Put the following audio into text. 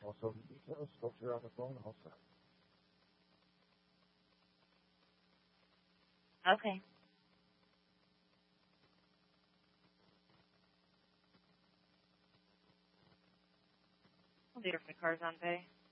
Also, the details, folks are on the phone also. Okay. Leader for the cars on bay.